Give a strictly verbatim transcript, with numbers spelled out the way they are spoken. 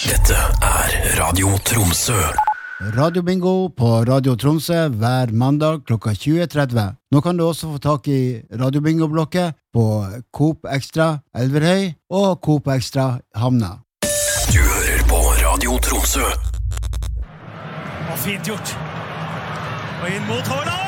Dette er Radio Tromsø. Radio Bingo på Radio Tromsø hver mandag klokka tjue tretti. Nå kan du også få tak i Radio Bingo-blokket på Coop Extra Elverhøy og Coop Extra Hamna. Du hører på Radio Tromsø. Og fint gjort. Og inn mot Haaland!